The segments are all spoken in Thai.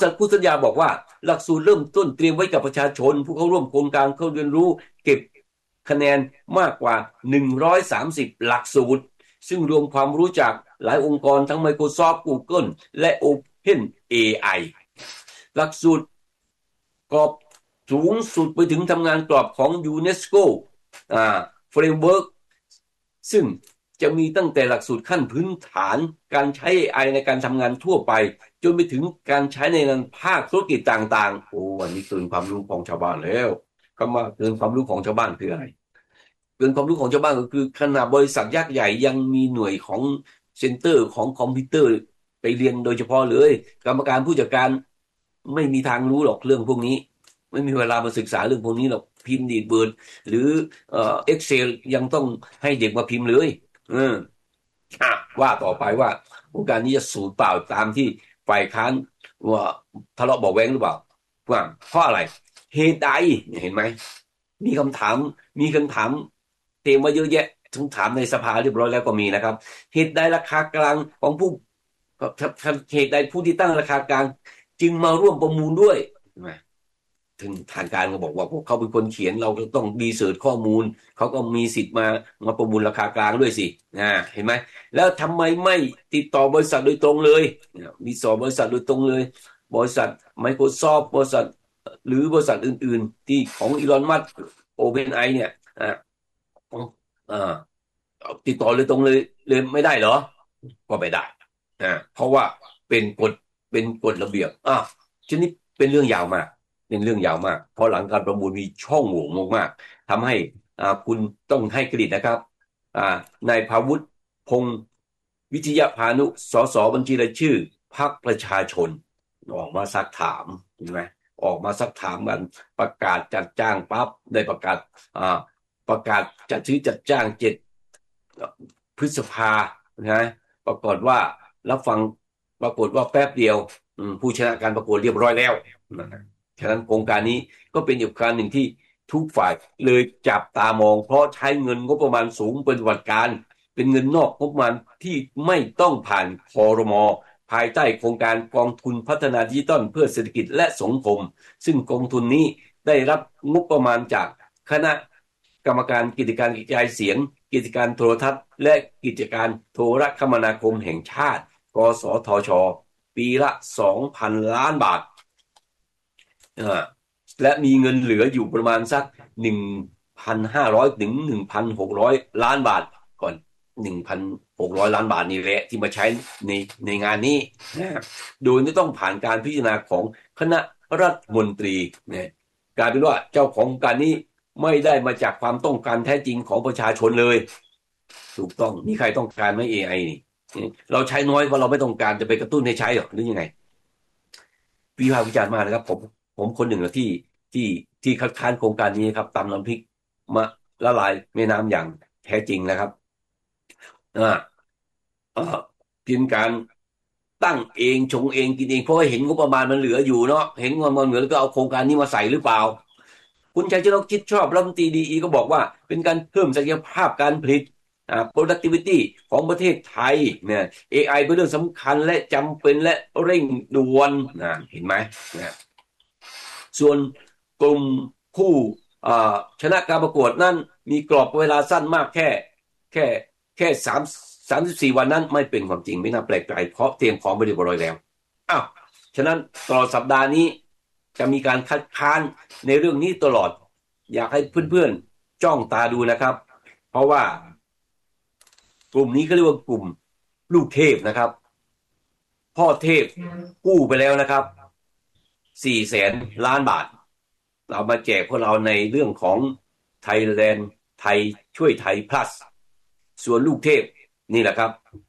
ษัทคู่สัญญาบอกว่าหลักสูตรเริ่มต้นเตรียมไว้กับประชาชนผู้เข้าร่วมโครงการเข้าเรียนรู้เก็บคะแนนมากกว่า130หลักสูตรซึ่งรวมความรู้จากหลายองค์กรทั้ง Microsoft Google และ OpenAI หลักสูตรกรอบสูงสุดไปถึงทำงานกรอบของ UNESCO Framework ซึ่งจะมีตั้งแต่หลักสูตรขั้นพื้นฐานการใช้ AI ในการทำงานทั่วไปจนไปถึงการใช้ในภาคธุรกิจต่างๆโอ้วันนี้เกินความรู้ของชาวบ้านแล้วคำว่าเกินความรู้ของชาวบ้านคืออะไรเกินความรู้ของชาวบ้านก็คือขนาดบริษัทยักษ์ใหญ่ยังมีหน่วยของเซ็นเตอร์ของคอมพิวเตอร์ไปเรียนโดยเฉพาะเลยกรรมการผู้จัดการไม่มีทางรู้หรอกเรื่องพวกนี้ไม่มีเวลามาศึกษาเรื่องพวกนี้หรอกพิมพ์ดีดเบิร์ดหรือExcel ยังต้องให้เด็กมาพิมพ์เลยว่าต่อไปว่าโครงการนี้จะสูญเปล่าตามที่ฝ่ายค้านว่าทะเลาะเบาะแว้งหรือเปล่าว่าเพราะอะไรเหตุใดเห็นไหมมีคำถามเตรียมมาเยอะแยะถึงถามในสภาเรียบร้อยแล้วก็มีนะครับเหตุใดราคากลางของเหตุใดผู้ที่ตั้งราคากลางจึงมาร่วมประมูลด้วยถึงทางการก็บอกว่าพวกเขาเป็นคนเขียนเราก็ต้องรีเสิร์ชข้อมูลเขาก็มีสิทธิ์มาประมูลราคากลางด้วยสิเห็นไหมแล้วทำไมไม่ติดต่อบริษัทโดยตรงเลยมีสอบบริษัทโดยตรงเลยบริษัท Microsoft บริษัทหรือบริษัทอื่นๆที่ของอีลอนมัสก์ OpenAI เนี่ยติดต่อเลยตรงเลยไม่ได้เหรอก็ไม่ได้เพราะว่าเป็นกฎระเบียบชนิดเป็นเรื่องยาวมากเพราะหลังการประมูลมีช่องโหว่มากๆทำให้คุณต้องให้เครดิตนะครับนายภาวุฒิพงศ์วิทยาพานุสสบัญชีรายชื่อพรรคประชาชนออกมาซักถามเห็นไหมออกมาซักถามกันประกาศจัดจ้างปั๊บได้ประกาศจัดซื้อจัดจ้าง7 พฤษภานะปรากฏว่ารับฟังปรากฏว่าแป๊บเดียวผู้ชนะการประกวดเรียบร้อยแล้วฉะนั้นโครงการนี้ก็เป็นอีกการหนึ่งที่ทุกฝ่ายเลยจับตามองเพราะใช้เงินงบประมาณสูงเป็นวัดการเป็นเงินนอกงบประมาณที่ไม่ต้องผ่านครม.ภายใต้โครงการกองทุนพัฒนาดิจิทัลเพื่อเศรษฐกิจและสังคมซึ่งกองทุนนี้ได้รับงบประมาณจากคณะกรรมการกิจการกระจายเสียงกิจการโทรทัศน์และกิจการโทรคมนาคมแห่งชาติกสทช.ปีละ 2,000 ล้านบาทและมีเงินเหลืออยู่ประมาณสัก 1,500 ถึง 1,600 ล้านบาทก่อน 1,600 ล้านบาทนี่แหละที่มาใช้ในงานนี้โดยไม่ต้องผ่านการพิจารณาของคณะรัฐมนตรีกลายเป็นว่าเจ้าของการนี้ไม่ได้มาจากความต้องการแท้จริงของประชาชนเลยถูกต้องมีใครต้องการไหม AI นี่เราใช้น้อยเพราะเราไม่ต้องการจะไปกระตุ้นให้ใช้หรอหรือยังไงวิพากษ์วิจารณ์มากนะครับผมคนหนึ่งที่คัดค้านโครงการนี้ครับตำน้ำพริกมาละลายแม่น้ำอย่างแท้จริงนะครับกินการตั้งเองชงเองกินเองเพราะว่าเห็นงบประมาณมันเหลืออยู่เนาะเห็นงบประมาณเหลือแล้วก็เอาโครงการนี้มาใส่หรือเปล่าคุณชัยชนกชิดชอบรัฐมนตรีดีก็บอกว่าเป็นการเพิ่มศักยภาพการผลิตproductivity ของประเทศไทยเนี่ย AI เป็นเรื่องสำคัญและจำเป็นและเร่งด่วนเห็นไหมส่วนกลุ่มผู้ชนะการประกวดนั้นมีกรอบเวลาสั้นมากแค่34 วันนั้นไม่เป็นความจริงไม่น่าแปลกใจเพราะเตรียมพร้อมไปเรียบร้อยแล้วฉะนั้นตลอดสัปดาห์นี้จะมีการคัดค้านในเรื่องนี้ตลอดอยากให้เพื่อนๆจ้องตาดูนะครับเพราะว่ากลุ่มนี้ก็เรียกว่ากลุ่มลูกเทพนะครับพ่อเทพกู้ไปแล้วนะครับ400,000 ล้านบาทเรามาแจกพวกเราในเรื่องของไทยแลนด์ไทยช่วยไทย plus ส่วนลูกเทพนี่แหละครับ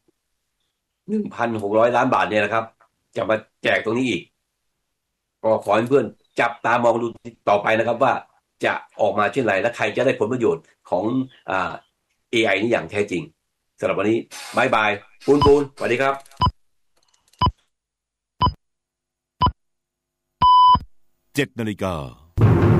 1,600 ล้านบาทเนี่ยนะครับจะมาแจกตรงนี้อีกก็ขอให้เพื่อนจับตามองดูต่อไปนะครับว่าจะออกมาเช่นไรและใครจะได้ผลประโยชน์ของAI นี่อย่างแท้จริงสำหรับวันนี้บายบายปูนสวัสดีครับ 7 นาฬิกา